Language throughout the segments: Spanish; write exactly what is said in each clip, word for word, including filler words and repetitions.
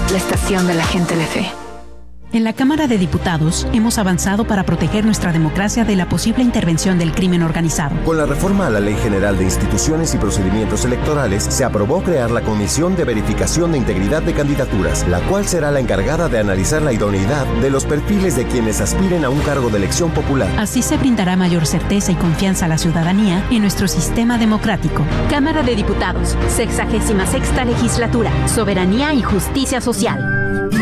la estación de la gente de fe. En la Cámara de Diputados hemos avanzado para proteger nuestra democracia de la posible intervención del crimen organizado. Con la reforma a la Ley General de Instituciones y Procedimientos Electorales, se aprobó crear la Comisión de Verificación de Integridad de Candidaturas, la cual será la encargada de analizar la idoneidad de los perfiles de quienes aspiren a un cargo de elección popular. Así se brindará mayor certeza y confianza a la ciudadanía en nuestro sistema democrático. Cámara de Diputados, sexagésima sexta legislatura, soberanía y justicia social.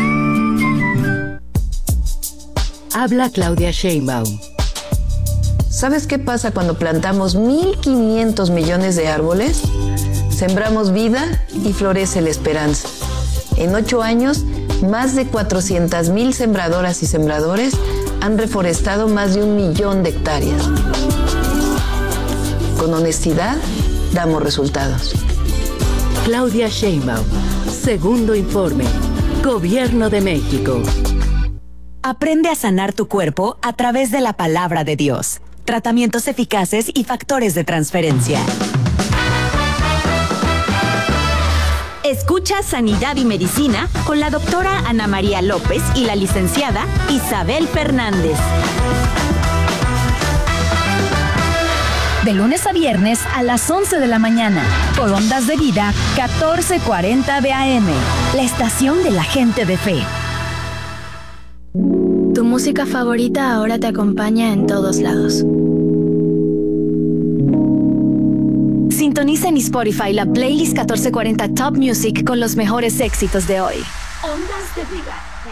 Habla Claudia Sheinbaum. ¿Sabes qué pasa cuando plantamos mil quinientos millones de árboles? Sembramos vida y florece la esperanza. En ocho años, más de cuatrocientas mil sembradoras y sembradores han reforestado más de un millón de hectáreas. Con honestidad, damos resultados. Claudia Sheinbaum, segundo informe. Gobierno de México. Aprende a sanar tu cuerpo a través de la palabra de Dios. Tratamientos eficaces y factores de transferencia. Escucha Sanidad y Medicina con la doctora Ana María López y la licenciada Isabel Fernández. De lunes a viernes a las once de la mañana, por Ondas de Vida catorce cuarenta de A M, la estación de la gente de fe. Tu música favorita ahora te acompaña en todos lados. Sintoniza en Spotify la playlist catorce cuarenta Top Music con los mejores éxitos de hoy. Ondas de Vida.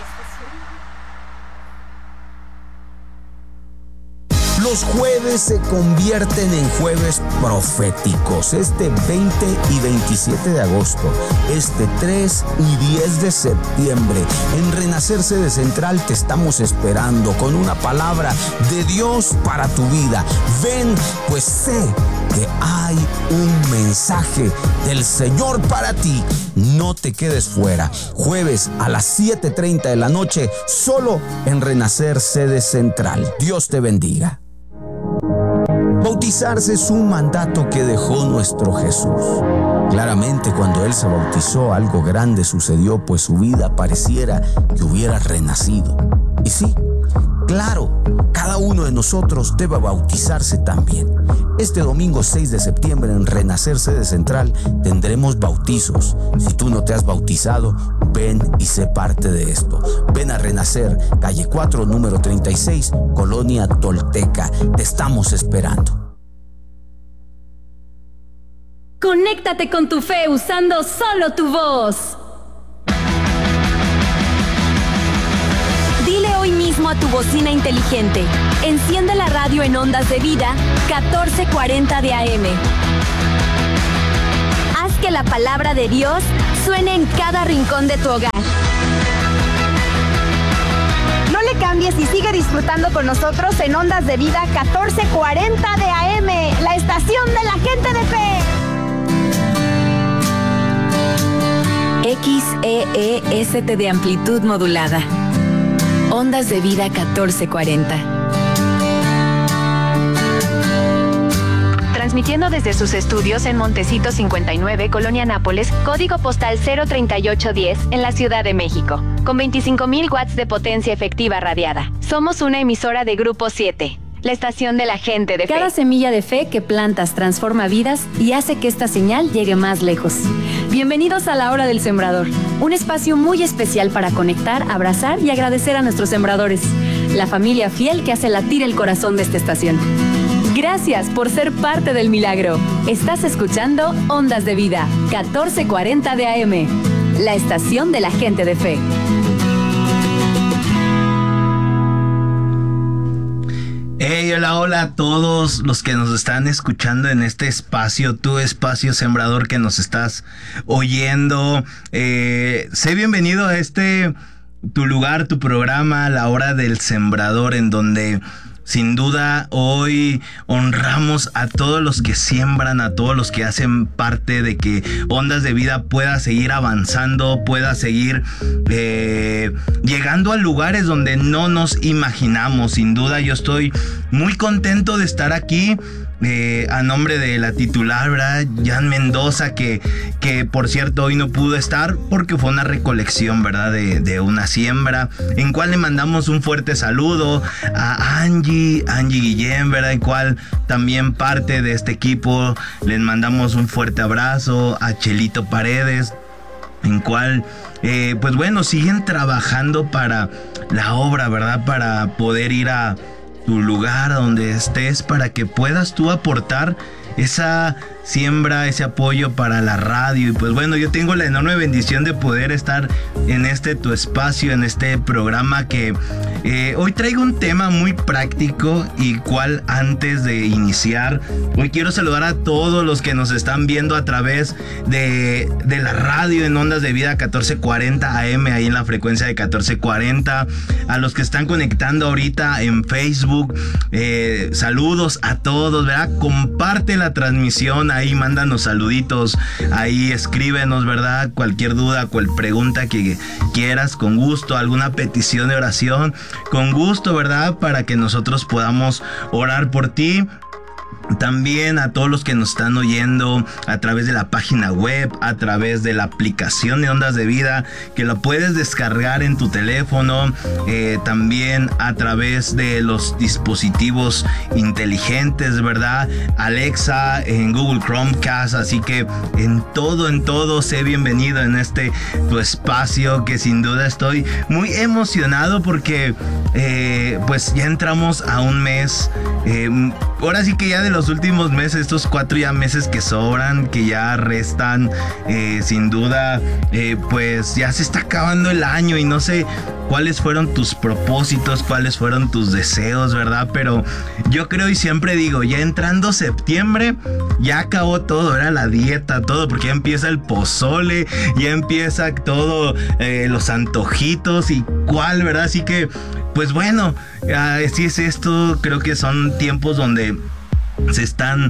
Los jueves se convierten en jueves proféticos. Este veinte y veintisiete de agosto, este tres y diez de septiembre, en Renacer Sede Central te estamos esperando con una palabra de Dios para tu vida. Ven, pues sé que hay un mensaje del Señor para ti. No te quedes fuera. Jueves a las siete treinta de la noche, solo en Renacer Sede Central. Dios te bendiga. Bautizarse es un mandato que dejó nuestro Jesús. Claramente, cuando Él se bautizó, algo grande sucedió, pues su vida pareciera que hubiera renacido. Y sí, claro, cada uno de nosotros debe bautizarse también. Este domingo seis de septiembre en Renacer Sede Central tendremos bautizos. Si tú no te has bautizado, ven y sé parte de esto. Ven a Renacer, calle cuatro, número treinta y seis, Colonia Tolteca. Te estamos esperando. Conéctate con tu fe usando solo tu voz. Dile hoy mismo a tu bocina inteligente: enciende la radio en Ondas de Vida catorce cuarenta de A M. Haz que la palabra de Dios suene en cada rincón de tu hogar. No le cambies y sigue disfrutando con nosotros en Ondas de Vida catorce cuarenta de A M, la estación de la gente de fe. X E E S T de amplitud modulada. Ondas de Vida catorce cuarenta. Transmitiendo desde sus estudios en Montecito cincuenta y nueve, Colonia Nápoles, código postal cero treinta y ocho diez, en la Ciudad de México, con veinticinco mil watts de potencia efectiva radiada. Somos una emisora de Grupo siete, la estación de la gente de fe. Cada semilla de fe que plantas transforma vidas y hace que esta señal llegue más lejos. Bienvenidos a la Hora del Sembrador, un espacio muy especial para conectar, abrazar y agradecer a nuestros sembradores, la familia fiel que hace latir el corazón de esta estación. Gracias por ser parte del milagro. Estás escuchando Ondas de Vida, catorce cuarenta de A M, la estación de la gente de fe. Hey, hola, hola a todos los que nos están escuchando en este espacio, tu espacio sembrador que nos estás oyendo. Eh, sé bienvenido a este, tu lugar, tu programa, La Hora del Sembrador, en donde sin duda hoy honramos a todos los que siembran, a todos los que hacen parte de que Ondas de Vida pueda seguir avanzando, pueda seguir eh, llegando a lugares donde no nos imaginamos. Sin duda yo estoy muy contento de estar aquí eh, a nombre de la titular, ¿verdad? Jan Mendoza, que, que por cierto hoy no pudo estar porque fue una recolección, ¿verdad? De, de una siembra, en cual le mandamos un fuerte saludo a Angie, Angie Guillén, ¿verdad? En cual también parte de este equipo, les mandamos un fuerte abrazo a Chelito Paredes, en cual, eh, pues bueno, siguen trabajando para la obra, ¿verdad? Para poder ir a tu lugar, a donde estés, para que puedas tú aportar esa siembra, ese apoyo para la radio. Y pues bueno, yo tengo la enorme bendición de poder estar en este tu espacio, en este programa que eh, hoy traigo un tema muy práctico, y cual antes de iniciar, hoy quiero saludar a todos los que nos están viendo a través de, de la radio en Ondas de Vida catorce cuarenta A M, ahí en la frecuencia de catorce cuarenta, a los que están conectando ahorita en Facebook, eh, saludos a todos, ¿verdad? Comparte la transmisión, ahí mándanos saluditos, ahí escríbenos, ¿verdad? Cualquier duda, cualquier pregunta que quieras, con gusto, alguna petición de oración, con gusto, ¿verdad? Para que nosotros podamos orar por ti. También a todos los que nos están oyendo a través de la página web, a través de la aplicación de Ondas de Vida, que lo puedes descargar en tu teléfono, eh, también a través de los dispositivos inteligentes, ¿verdad? Alexa, en Google Chromecast, así que en todo, en todo, sé bienvenido en este tu espacio, que sin duda estoy muy emocionado porque eh, pues ya entramos a un mes, eh, ahora sí que ya de los últimos meses, estos cuatro ya meses que sobran, que ya restan, eh, sin duda, eh, pues ya se está acabando el año, y no sé cuáles fueron tus propósitos, cuáles fueron tus deseos, ¿verdad? Pero yo creo y siempre digo, ya entrando septiembre, ya acabó todo, era la dieta, todo, porque ya empieza el pozole, ya empieza todo, eh, los antojitos y cuál, ¿verdad? Así que, pues bueno, así es esto, creo que son tiempos donde se están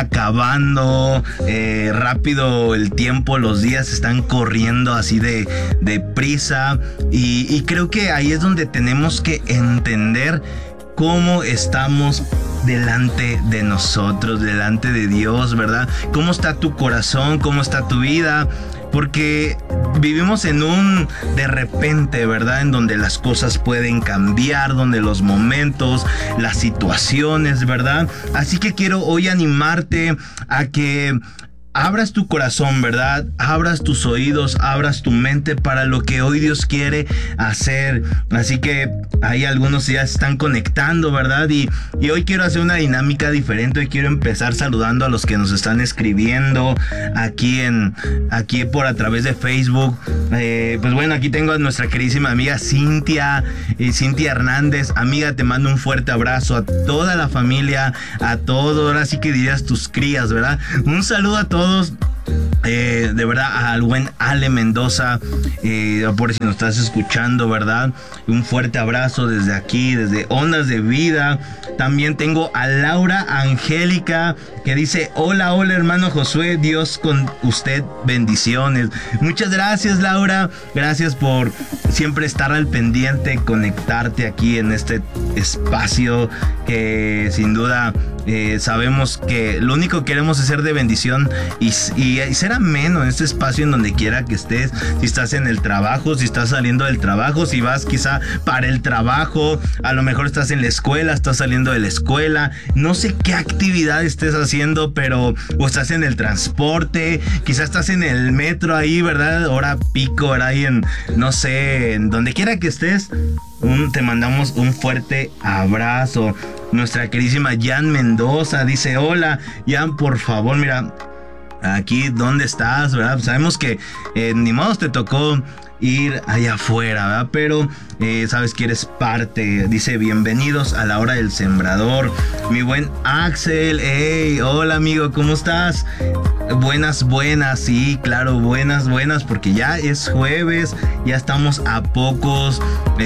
acabando eh, rápido el tiempo, los días están corriendo así de, de prisa, y, y creo que ahí es donde tenemos que entender cómo estamos delante de nosotros, delante de Dios, ¿verdad? ¿Cómo está tu corazón? ¿Cómo está tu vida? Porque vivimos en un de repente, ¿verdad? En donde las cosas pueden cambiar, donde los momentos, las situaciones, ¿verdad? Así que quiero hoy animarte a que abras tu corazón, ¿verdad? Abras tus oídos, abras tu mente para lo que hoy Dios quiere hacer. Así que ahí algunos ya se están conectando, ¿verdad? Y, y hoy quiero hacer una dinámica diferente. Hoy quiero empezar saludando a los que nos están escribiendo aquí en aquí por a través de Facebook. Eh, pues bueno, aquí tengo a nuestra queridísima amiga Cintia, eh, Cintia Hernández. Amiga, te mando un fuerte abrazo a toda la familia, a todos. Ahora sí que dirías tus crías, ¿verdad? Un saludo a todos. Eh, de verdad, al buen Ale Mendoza, eh, por si nos estás escuchando, ¿verdad? Un fuerte abrazo desde aquí, desde Ondas de Vida. También tengo a Laura Angélica, que dice: hola, hola hermano Josué, Dios con usted, bendiciones. Muchas gracias, Laura, gracias por siempre estar al pendiente, conectarte aquí en este espacio que sin duda eh, sabemos que lo único que queremos es ser de bendición y, y, y ser ameno en este espacio en donde quiera que estés. Si estás en el trabajo, si estás saliendo del trabajo, si vas quizá para el trabajo, a lo mejor estás en la escuela, estás saliendo de la escuela, no sé qué actividad estés haciendo, pero o estás en el transporte, quizás estás en el metro ahí, ¿verdad? Hora pico, ¿verdad? Ahí en, no sé, en donde quiera que estés, un, te mandamos un fuerte abrazo. Nuestra queridísima Jan Mendoza dice: hola, Jan, por favor, mira, aquí, ¿dónde estás? ¿Verdad? Sabemos que eh, ni modo te tocó ir allá afuera, ¿verdad? Pero eh, sabes que eres parte. Dice: bienvenidos a la hora del sembrador. Mi buen Axel, hey, hola amigo, ¿cómo estás? Buenas, buenas, sí, claro, buenas, buenas, porque ya es jueves, ya estamos a pocos,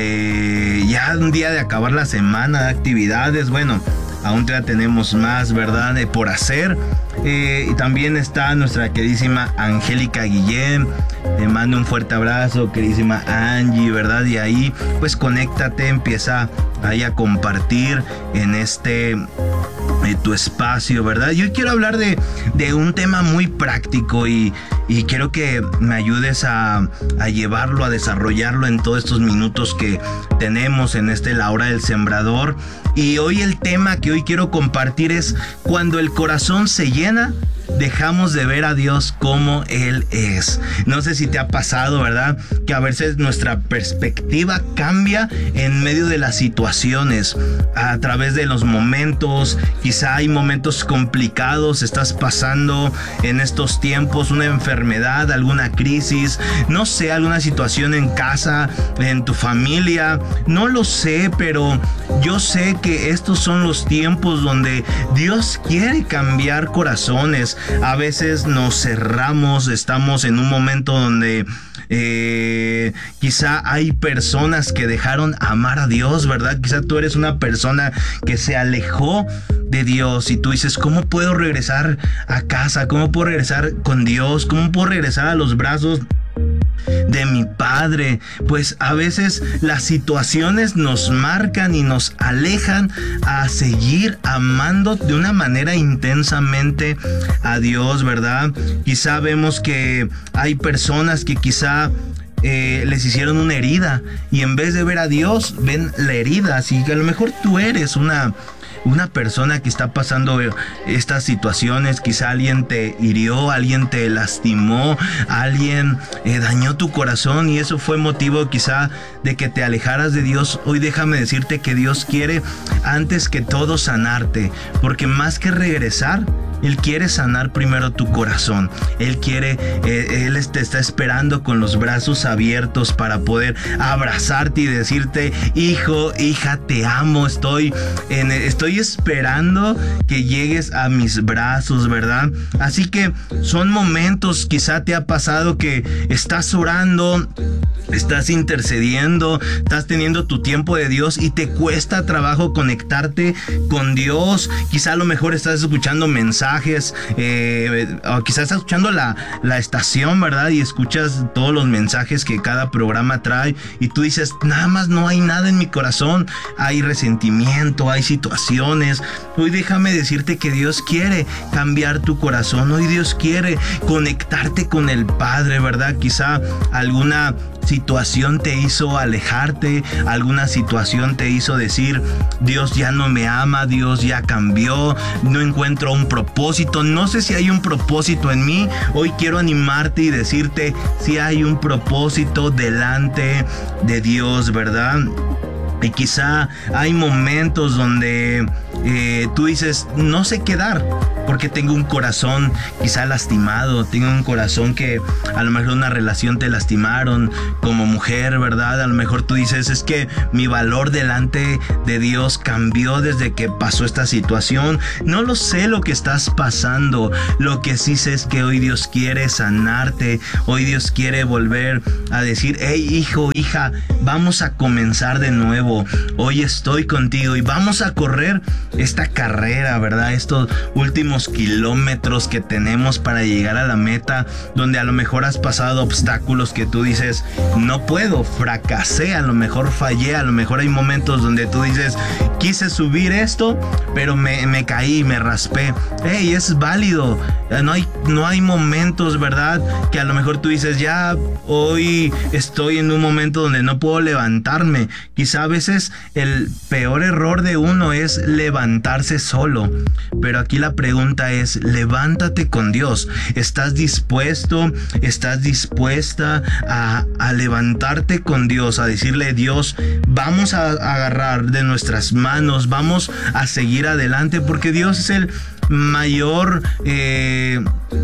eh, ya un día de acabar la semana de actividades. Bueno, aún todavía tenemos más, ¿verdad?, de por hacer. Eh, y también está nuestra queridísima Angélica Guillén. te mando un fuerte abrazo, queridísima Angie, ¿verdad? Y ahí pues conéctate, empieza ahí a compartir en este eh, tu espacio, ¿verdad? Yo quiero hablar de, de un tema muy práctico y, y quiero que me ayudes a, a llevarlo, a desarrollarlo en todos estos minutos que tenemos en este La Hora del Sembrador. Y hoy el tema que hoy quiero compartir es: cuando el corazón se llena, dejamos de ver a Dios como Él es. No sé si te ha pasado, ¿verdad? Que a veces nuestra perspectiva cambia en medio de las situaciones, a través de los momentos. Quizá hay momentos complicados, estás pasando en estos tiempos una enfermedad, alguna crisis, no sé, alguna situación en casa, en tu familia, no lo sé, pero yo sé que estos son los tiempos donde Dios quiere cambiar corazones. A veces nos cerramos, estamos en un momento donde eh, quizá hay personas que dejaron amar a Dios, ¿verdad? Quizá tú eres una persona que se alejó de Dios y tú dices: ¿cómo puedo regresar a casa? ¿Cómo puedo regresar con Dios? ¿Cómo puedo regresar a los brazos de mi Padre? Pues a veces las situaciones nos marcan y nos alejan a seguir amando de una manera intensamente a Dios, ¿verdad? Quizá vemos que hay personas que quizá Eh, les hicieron una herida y en vez de ver a Dios ven la herida. Así que a lo mejor tú eres una una persona que está pasando estas situaciones. Quizá alguien te hirió, alguien te lastimó, alguien eh, dañó tu corazón y eso fue motivo quizá de que te alejaras de Dios. Hoy déjame decirte que Dios quiere antes que todo sanarte, porque más que regresar, Él quiere sanar primero tu corazón. Él quiere, eh, Él te está esperando con los brazos abiertos para poder abrazarte y decirte: hijo, hija, te amo, estoy, en, estoy esperando que llegues a mis brazos, ¿verdad? Así que son momentos, quizá te ha pasado que estás orando, estás intercediendo, estás teniendo tu tiempo de Dios y te cuesta trabajo conectarte con Dios. Quizá a lo mejor estás escuchando mensajes, eh, o quizás estás escuchando la, la estación, ¿verdad? Y escuchas todos los mensajes que cada programa trae y tú dices: nada más no hay nada en mi corazón, hay resentimiento, hay situaciones. Hoy déjame decirte que Dios quiere cambiar tu corazón. Hoy Dios quiere conectarte con el Padre, ¿verdad? Quizá alguna situación te hizo alejarte, alguna situación te hizo decir: Dios ya no me ama, Dios ya cambió, no encuentro un propósito, no sé si hay un propósito en mí. Hoy quiero animarte y decirte: si hay un propósito delante de Dios, ¿verdad? Y quizá hay momentos donde eh, tú dices: no sé qué dar, porque tengo un corazón quizá lastimado, tengo un corazón que a lo mejor una relación te lastimaron como mujer, ¿verdad? A lo mejor tú dices: es que mi valor delante de Dios cambió desde que pasó esta situación. No lo sé lo que estás pasando, lo que sí sé es que hoy Dios quiere sanarte, hoy Dios quiere volver a decir: hey, hijo, hija, vamos a comenzar de nuevo. Hoy estoy contigo y vamos a correr esta carrera, ¿verdad? Estos últimos kilómetros que tenemos para llegar a la meta, donde a lo mejor has pasado obstáculos que tú dices: no puedo, fracasé, a lo mejor fallé, a lo mejor hay momentos donde tú dices: quise subir esto, pero me, me caí, me raspé. Hey, es válido. No hay, no hay momentos, ¿verdad? Que a lo mejor tú dices: ya hoy estoy en un momento donde no puedo levantarme. Quizá a veces el peor error de uno es levantarse solo, pero aquí la pregunta es: levántate con Dios. ¿Estás dispuesto, estás dispuesta a, a levantarte con Dios, a decirle: Dios, vamos a agarrar de nuestras manos, vamos a seguir adelante, porque Dios es el mayor, eh,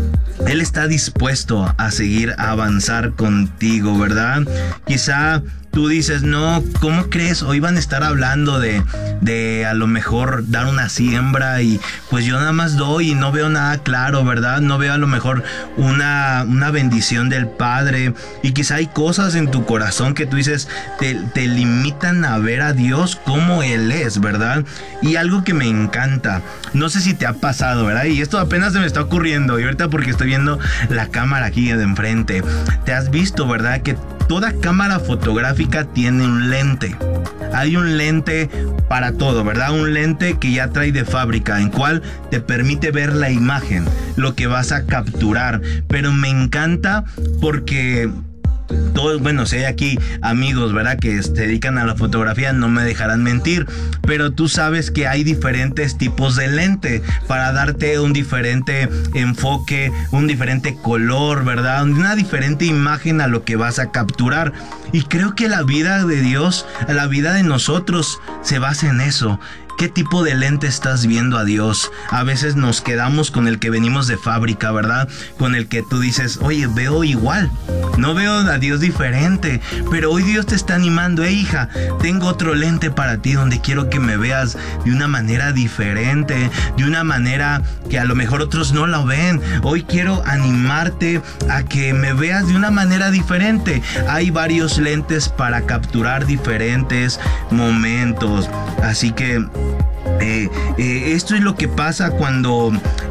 Él está dispuesto a seguir a avanzar contigo, ¿verdad? Quizá tú dices: no, ¿cómo crees? Hoy van a estar hablando de, de a lo mejor dar una siembra y pues yo nada más doy y no veo nada claro, ¿verdad? No veo a lo mejor una, una bendición del Padre, y quizá hay cosas en tu corazón que tú dices te, te limitan a ver a Dios como Él es, ¿verdad? Y algo que me encanta, no sé si te ha pasado, ¿verdad? Y esto apenas se me está ocurriendo y ahorita porque estoy viendo la cámara aquí de enfrente. Te has visto, ¿verdad? Que toda cámara fotográfica tiene un lente. Hay un lente para todo, ¿verdad? Un lente que ya trae de fábrica, en cual te permite ver la imagen, lo que vas a capturar. Pero me encanta porque todos, bueno, si hay aquí amigos, ¿verdad?, que se dedican a la fotografía, no me dejarán mentir, pero tú sabes que hay diferentes tipos de lente para darte un diferente enfoque, un diferente color, ¿verdad?, una diferente imagen a lo que vas a capturar. Y creo que la vida de Dios, la vida de nosotros se basa en eso. ¿Qué tipo de lente estás viendo a Dios? A veces nos quedamos con el que venimos de fábrica, ¿verdad? Con el que tú dices, oye, veo igual, no veo a Dios diferente. Pero hoy Dios te está animando, hey hija, tengo otro lente para ti donde quiero que me veas de una manera diferente, de una manera que a lo mejor otros no lo ven. Hoy quiero animarte a que me veas de una manera diferente. Hay varios lentes para capturar diferentes momentos. Así que Eh, eh, esto es lo que pasa cuando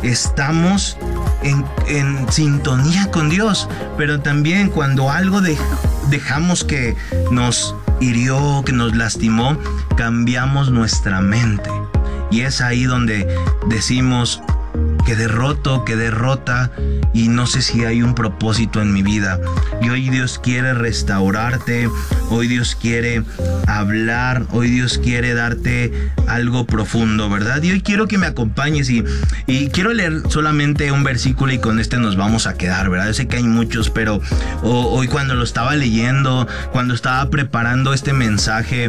estamos en, en sintonía con Dios, pero también cuando algo de, dejamos que nos hirió, que nos lastimó, cambiamos nuestra mente. Y es ahí donde decimos, quedé roto, quedé rota y no sé si hay un propósito en mi vida. Y hoy Dios quiere restaurarte, hoy Dios quiere hablar, hoy Dios quiere darte algo profundo, ¿verdad? Y hoy quiero que me acompañes y, y quiero leer solamente un versículo y con este nos vamos a quedar, ¿verdad? Yo sé que hay muchos, pero oh, hoy cuando lo estaba leyendo, cuando estaba preparando este mensaje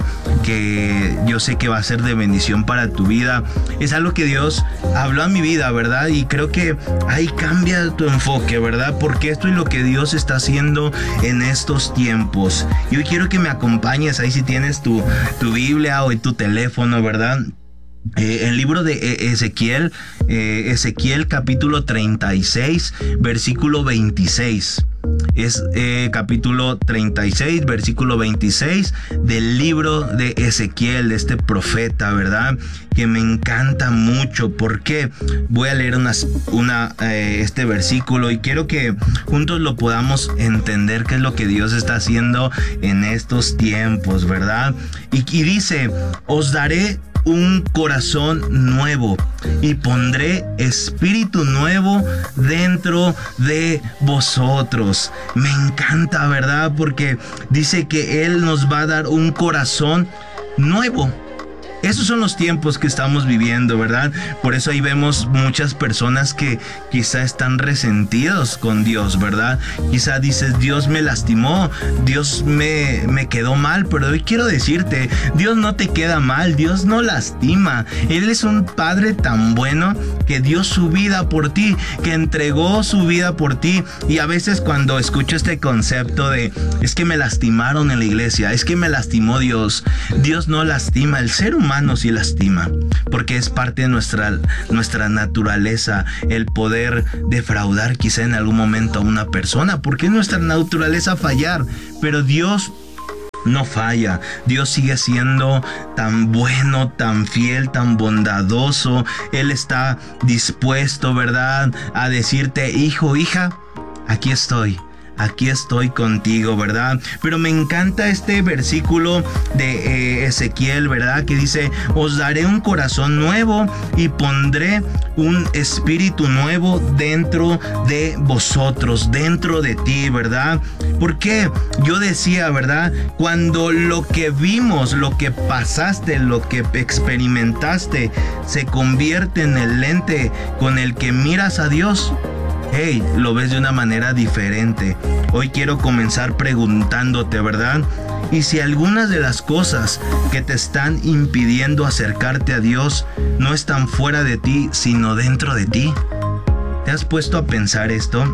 que yo sé que va a ser de bendición para tu vida, es algo que Dios habló a mi vida, ¿verdad? Y creo que ahí cambia tu enfoque, ¿verdad? Porque esto es lo que Dios está haciendo en estos tiempos. Y hoy quiero que me acompañes ahí si tienes tu, tu Biblia o tu teléfono, ¿verdad? Eh, el libro de Ezequiel, eh, Ezequiel capítulo treinta y seis, versículo veintiséis. Es eh, capítulo treinta y seis, versículo veintiséis del libro de Ezequiel, de este profeta, ¿verdad? Que me encanta mucho. Porque voy a leer unas, una, eh, este versículo y quiero que juntos lo podamos entender qué es lo que Dios está haciendo en estos tiempos, ¿verdad? Y, y dice, os daré un corazón nuevo y pondré espíritu nuevo dentro de vosotros. Me encanta, ¿verdad? Porque dice que Él nos va a dar un corazón nuevo. Esos son los tiempos que estamos viviendo, ¿verdad? Por eso ahí vemos muchas personas que quizá están resentidos con Dios, ¿verdad? Quizá dices, Dios me lastimó, Dios me, me quedó mal, pero hoy quiero decirte, Dios no te queda mal, Dios no lastima. Él es un Padre tan bueno que dio su vida por ti, que entregó su vida por ti. Y a veces cuando escucho este concepto de, es que me lastimaron en la iglesia, es que me lastimó Dios, Dios no lastima, el ser humano sí lastima, porque es parte de nuestra, nuestra naturaleza el poder defraudar quizá en algún momento a una persona, porque es nuestra naturaleza fallar, pero Dios no falla. Dios sigue siendo tan bueno, tan fiel, tan bondadoso. Él está dispuesto, ¿verdad?, a decirte, hijo, hija, aquí estoy. Aquí estoy contigo, ¿verdad? Pero me encanta este versículo de eh, Ezequiel, ¿verdad? Que dice, os daré un corazón nuevo y pondré un espíritu nuevo dentro de vosotros, dentro de ti, ¿verdad? Porque yo decía, ¿verdad? Cuando lo que vimos, lo que pasaste, lo que experimentaste, se convierte en el lente con el que miras a Dios, hey, lo ves de una manera diferente. Hoy quiero comenzar preguntándote, ¿verdad? Y si algunas de las cosas que te están impidiendo acercarte a Dios no están fuera de ti, sino dentro de ti. ¿Te has puesto a pensar esto?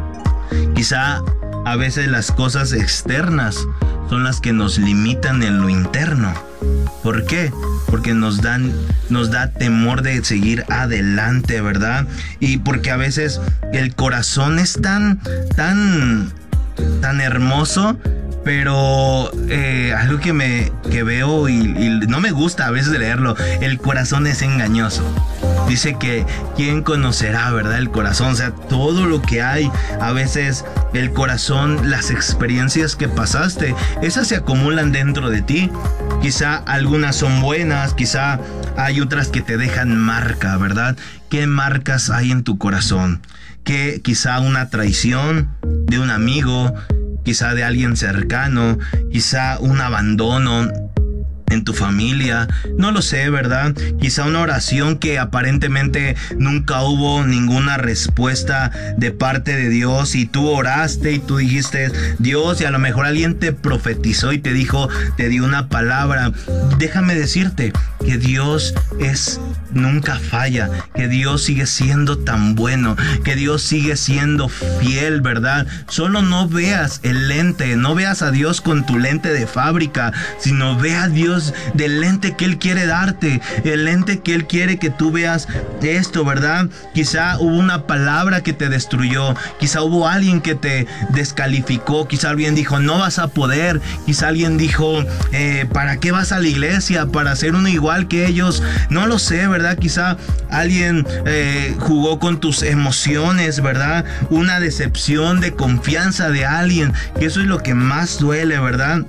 Quizá a veces las cosas externas son las que nos limitan en lo interno. ¿Por qué? Porque nos dan, nos da temor de seguir adelante, ¿verdad? Y porque a veces el corazón es tan, tan, tan hermoso, pero eh, algo que me que veo y, y no me gusta a veces leerlo, el corazón es engañoso. Dice que quién conocerá, ¿verdad? El corazón, o sea, todo lo que hay, a veces el corazón, las experiencias que pasaste, esas se acumulan dentro de ti. Quizá algunas son buenas, quizá hay otras que te dejan marca, ¿verdad? ¿Qué marcas hay en tu corazón? Que quizá una traición de un amigo, quizá de alguien cercano, quizá un abandono en tu familia, no lo sé, ¿verdad? Quizá una oración que aparentemente nunca hubo ninguna respuesta de parte de Dios y tú oraste y tú dijiste Dios, y a lo mejor alguien te profetizó y te dijo, te dio una palabra. Déjame decirte que Dios es nunca falla, que Dios sigue siendo tan bueno, que Dios sigue siendo fiel, ¿verdad? Solo no veas el lente, no veas a Dios con tu lente de fábrica, sino ve a Dios del lente que Él quiere darte, el lente que Él quiere que tú veas esto, ¿verdad? Quizá hubo una palabra que te destruyó, quizá hubo alguien que te descalificó, quizá alguien dijo no vas a poder, quizá alguien dijo eh, ¿para qué vas a la iglesia? Para ser uno igual que ellos, no lo sé, ¿verdad? Quizá alguien eh, jugó con tus emociones, ¿verdad? Una decepción de confianza de alguien, que eso es lo que más duele, ¿verdad?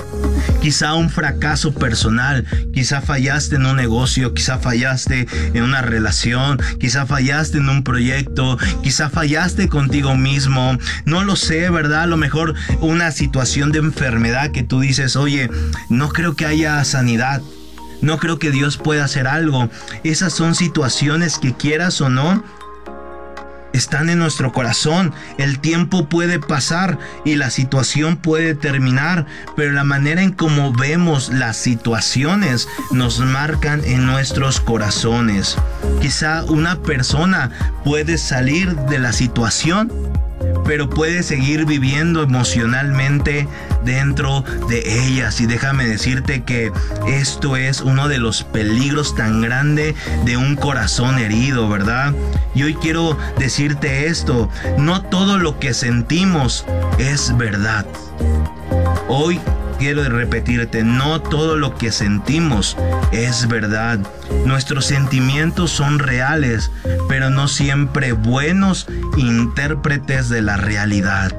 Quizá un fracaso personal, quizá fallaste en un negocio, quizá fallaste en una relación, quizá fallaste en un proyecto, quizá fallaste contigo mismo, no lo sé, ¿verdad? A lo mejor una situación de enfermedad que tú dices, oye, no creo que haya sanidad, no creo que Dios pueda hacer algo. Esas son situaciones que quieras o no, están en nuestro corazón. El tiempo puede pasar y la situación puede terminar, pero la manera en cómo vemos las situaciones nos marcan en nuestros corazones. Quizá una persona puede salir de la situación, pero puede seguir viviendo emocionalmente dentro de ellas. Y déjame decirte que esto es uno de los peligros tan grandes de un corazón herido, ¿verdad? Y hoy quiero decirte esto, no todo lo que sentimos es verdad. Hoy quiero repetirte, no todo lo que sentimos es verdad. Nuestros sentimientos son reales, pero no siempre buenos intérpretes de la realidad.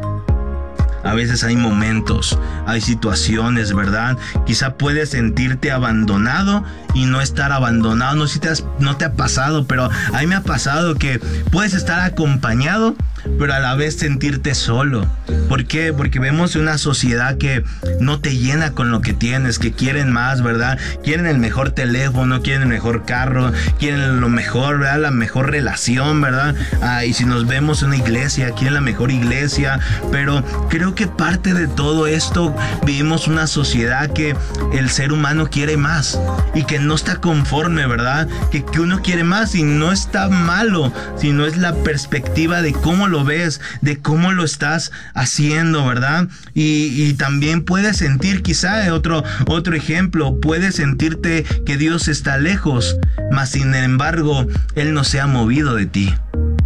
A veces hay momentos, hay situaciones, ¿verdad? Quizá puedes sentirte abandonado y no estar abandonado. No sé si te has, no te ha pasado, pero a mí me ha pasado que puedes estar acompañado, pero a la vez sentirte solo. ¿Por qué? Porque vemos una sociedad que no te llena con lo que tienes, que quieren más, ¿verdad? Quieren el mejor teléfono, quieren el mejor carro, quieren lo mejor, ¿verdad? La mejor relación, ¿verdad? Ah, y si nos vemos en una iglesia, quieren la mejor iglesia. Pero creo que parte de todo esto, vivimos una sociedad que el ser humano quiere más y que no está conforme, ¿verdad? Que, que uno quiere más y no está malo, sino es la perspectiva de cómo lo ves, de cómo lo estás haciendo, ¿verdad? Y, y también puedes sentir, quizá otro, otro ejemplo, puedes sentirte que Dios está lejos, mas sin embargo, Él no se ha movido de ti.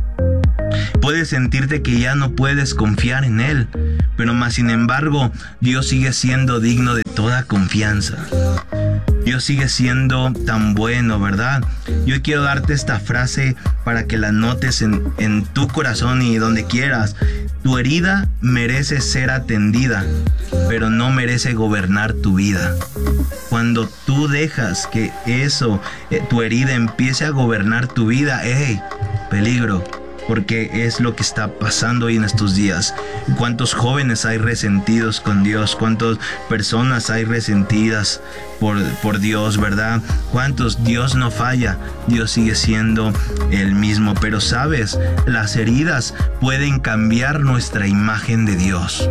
Puedes sentirte que ya no puedes confiar en Él, pero más sin embargo, Dios sigue siendo digno de toda confianza. Dios sigue siendo tan bueno, ¿verdad? Yo quiero darte esta frase para que la notes en, en tu corazón y donde quieras. Tu herida merece ser atendida, pero no merece gobernar tu vida. Cuando tú dejas que eso, eh, tu herida empiece a gobernar tu vida, ¡hey! Peligro. Porque es lo que está pasando hoy en estos días. ¿Cuántos jóvenes hay resentidos con Dios? ¿Cuántas personas hay resentidas por, por Dios, verdad? ¿Cuántos? Dios no falla. Dios sigue siendo el mismo. Pero sabes, las heridas pueden cambiar nuestra imagen de Dios.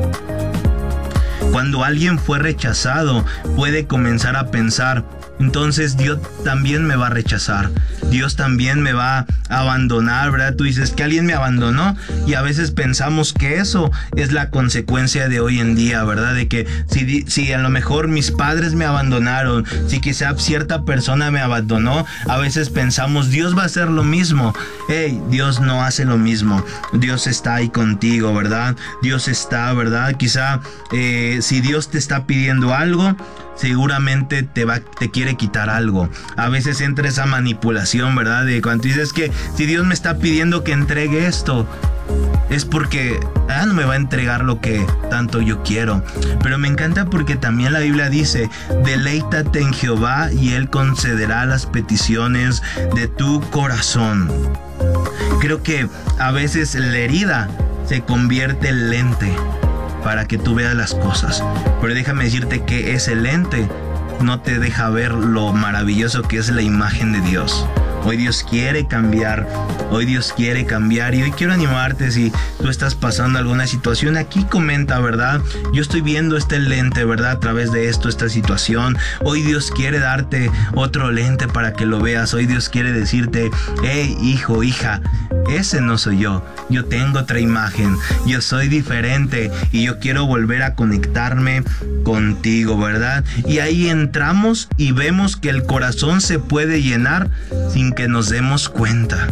Cuando alguien fue rechazado, puede comenzar a pensar, entonces Dios también me va a rechazar. Dios también me va a abandonar, ¿verdad? Tú dices que alguien me abandonó y a veces pensamos que eso es la consecuencia de hoy en día, ¿verdad? De que si, si a lo mejor mis padres me abandonaron, si quizá cierta persona me abandonó, a veces pensamos Dios va a hacer lo mismo. Hey, Dios no hace lo mismo. Dios está ahí contigo, ¿verdad? Dios está, ¿verdad? Quizá eh, si Dios te está pidiendo algo, seguramente te va, te quiere quitar algo. A veces entra esa manipulación, ¿verdad? De cuando dices que si Dios me está pidiendo que entregue esto, es porque ah, no me va a entregar lo que tanto yo quiero. Pero me encanta porque también la Biblia dice: deleítate en Jehová y Él concederá las peticiones de tu corazón. Creo que a veces la herida se convierte en lente para que tú veas las cosas. Pero déjame decirte que ese lente no te deja ver lo maravilloso que es la imagen de Dios. Hoy Dios quiere cambiar, hoy Dios quiere cambiar y hoy quiero animarte. Si tú estás pasando alguna situación, aquí comenta, ¿verdad? Yo estoy viendo este lente, ¿verdad? A través de esto, esta situación. Hoy Dios quiere darte otro lente para que lo veas. Hoy Dios quiere decirte: hey, hijo, hija, ese no soy yo. Yo tengo otra imagen, yo soy diferente y yo quiero volver a conectarme contigo, ¿verdad? Y ahí entramos y vemos que el corazón se puede llenar sin que nos demos cuenta.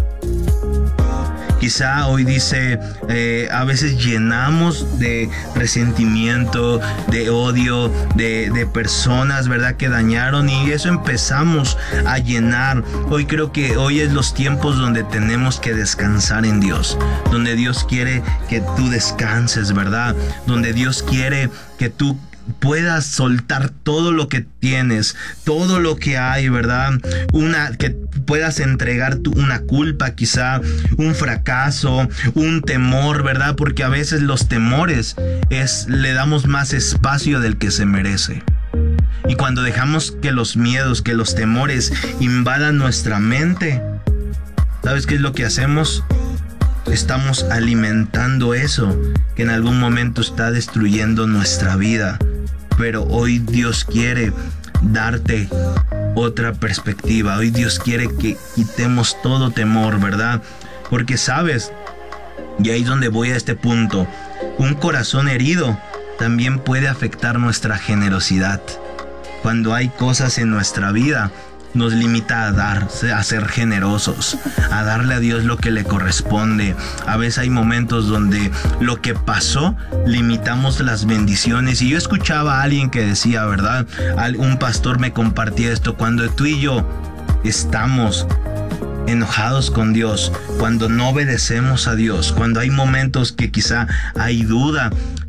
Quizá hoy dice, eh, a veces llenamos de resentimiento, de odio, de, de personas, ¿verdad? Que dañaron, y eso empezamos a llenar. Hoy creo que hoy es los tiempos donde tenemos que descansar en Dios, donde Dios quiere que tú descanses, ¿verdad? Donde Dios quiere que tú puedas soltar todo lo que tienes, todo lo que hay, ¿verdad? Una, que puedas entregar tu, una culpa, quizá un fracaso, un temor, ¿verdad? Porque a veces los temores es, le damos más espacio del que se merece. Y cuando dejamos que los miedos, que los temores invadan nuestra mente, ¿sabes qué es lo que hacemos? Estamos alimentando eso que en algún momento está destruyendo nuestra vida. Pero hoy Dios quiere darte otra perspectiva. Hoy Dios quiere que quitemos todo temor, ¿verdad? Porque sabes, y ahí es donde voy a este punto, un corazón herido también puede afectar nuestra generosidad. Cuando hay cosas en nuestra vida, nos limita a dar, a ser generosos, a darle a Dios lo que le corresponde. A veces hay momentos donde lo que pasó, limitamos las bendiciones. Y yo escuchaba a alguien que decía, ¿verdad? Un pastor me compartía esto: cuando tú y yo estamos enojados con Dios, cuando no obedecemos a Dios, cuando hay momentos que quizá hay duda,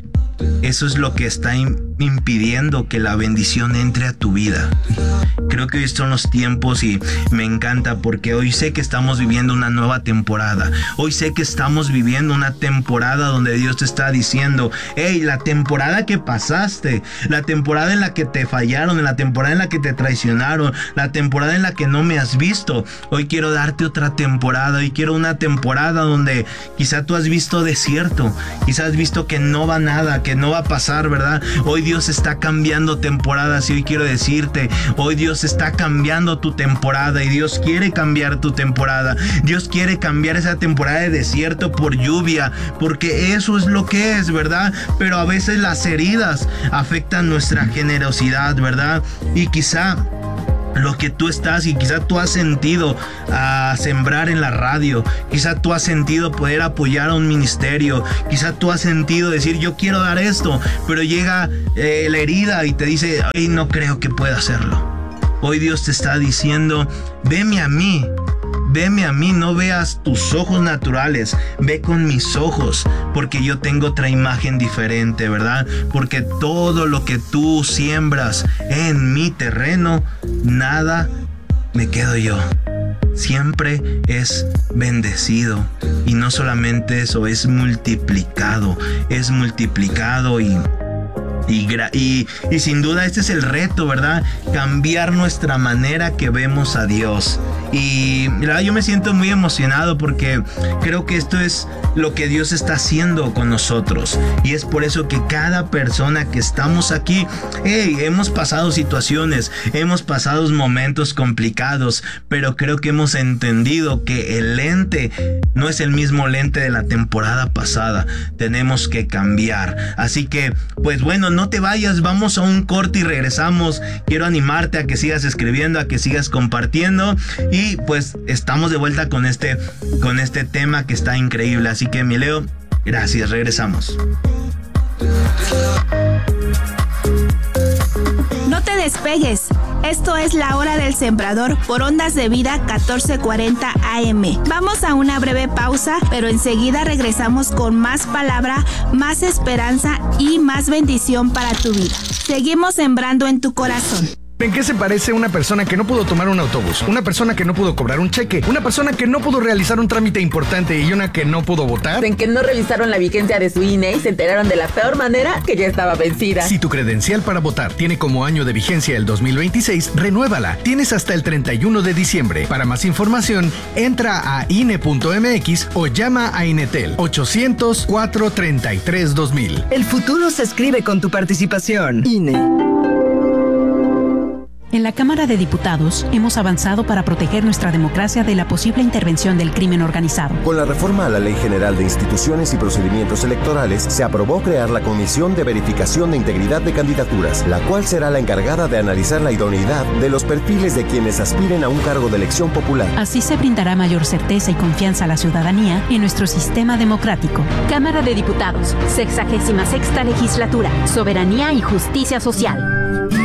eso es lo que está impidiendo que la bendición entre a tu vida. Creo que hoy son los tiempos y me encanta porque hoy sé que estamos viviendo una nueva temporada. Hoy sé que estamos viviendo una temporada donde Dios te está diciendo: hey, la temporada que pasaste, la temporada en la que te fallaron, la temporada en la que te traicionaron, la temporada en la que no me has visto, hoy quiero darte otra temporada. Hoy quiero una temporada donde quizá tú has visto desierto, quizás has visto que no va nada, que no va a pasar, ¿verdad? Hoy Dios está cambiando temporadas y hoy quiero decirte, hoy Dios está cambiando tu temporada y Dios quiere cambiar tu temporada. Dios quiere cambiar esa temporada de desierto por lluvia, porque eso es lo que es, ¿verdad? Pero a veces las heridas afectan nuestra generosidad, ¿verdad? Y quizá lo que tú estás y quizá tú has sentido a sembrar en la radio, quizá tú has sentido poder apoyar a un ministerio, quizá tú has sentido decir yo quiero dar esto, pero llega eh, la herida y te dice ay, no creo que pueda hacerlo. Hoy Dios te está diciendo veme a mí, veme a mí, no veas tus ojos naturales, ve con mis ojos, porque yo tengo otra imagen diferente, ¿verdad? Porque todo lo que tú siembras en mi terreno, nada me quedo yo. Siempre es bendecido. Y no solamente eso, es multiplicado, es multiplicado y... Y, y, y sin duda este es el reto, ¿verdad? Cambiar nuestra manera que vemos a Dios. Y mira, yo me siento muy emocionado porque creo que esto es lo que Dios está haciendo con nosotros. Y es por eso que cada persona que estamos aquí, hey, hemos pasado situaciones, hemos pasado momentos complicados, pero creo que hemos entendido que el lente no es el mismo lente de la temporada pasada. Tenemos que cambiar. Así que, pues bueno, no te vayas, vamos a un corte y regresamos. Quiero animarte a que sigas escribiendo, a que sigas compartiendo. Y pues estamos de vuelta con este, con este tema que está increíble. Así que mi Leo, gracias, regresamos. despegues. Esto es La Hora del Sembrador por Ondas de Vida catorce cuarenta A M. Vamos a una breve pausa, pero enseguida regresamos con más palabra, más esperanza y más bendición para tu vida. Seguimos sembrando en tu corazón. ¿En qué se parece una persona que no pudo tomar un autobús? Una persona que no pudo cobrar un cheque, una persona que no pudo realizar un trámite importante y una que no pudo votar. En que no revisaron la vigencia de su I N E y se enteraron de la peor manera que ya estaba vencida. Si tu credencial para votar tiene como año de vigencia el dos mil veintiséis, renuévala. Tienes hasta el treinta y uno de diciembre. Para más información, entra a I N E punto M X o llama a Inetel ochocientos, cuatrocientos treinta y tres, dos mil. El futuro se escribe con tu participación. I N E. En la Cámara de Diputados hemos avanzado para proteger nuestra democracia de la posible intervención del crimen organizado. Con la reforma a la Ley General de Instituciones y Procedimientos Electorales, se aprobó crear la Comisión de Verificación de Integridad de Candidaturas, la cual será la encargada de analizar la idoneidad de los perfiles de quienes aspiren a un cargo de elección popular. Así se brindará mayor certeza y confianza a la ciudadanía en nuestro sistema democrático. Cámara de Diputados, sexagésima sexta legislatura, Soberanía y Justicia Social.